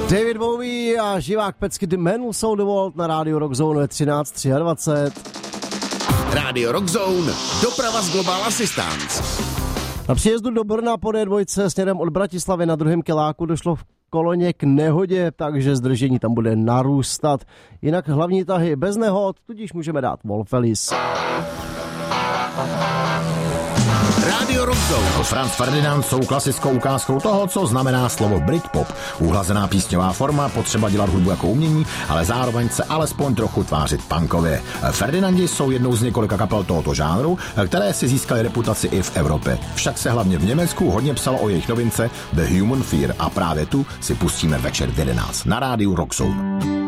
David Bowie a živák pecky The Man Soul the World na rádiu Rock Zone ve 13:23. Rádio Rock Zone, doprava z Global Assistance. Na příjezdu do Brna po D2 směrem od Bratislavy na druhém kiláku došlo v koloně k nehodě, takže zdržení tam bude narůstat. Jinak hlavní tahy bez nehod, tudíž můžeme dát Wolfelis. Rádio Rock Zone. Franz Ferdinand jsou klasickou ukázkou toho, co znamená slovo Britpop. Uhlazená písňová forma, potřeba dělat hudbu jako umění, ale zároveň se alespoň trochu tvářit punkově. Ferdinandi jsou jednou z několika kapel tohoto žánru, které si získaly reputaci i v Evropě. Však se hlavně v Německu hodně psalo o jejich novince The Human Fear a právě tu si pustíme večer v 11 na rádiu Rock Zone.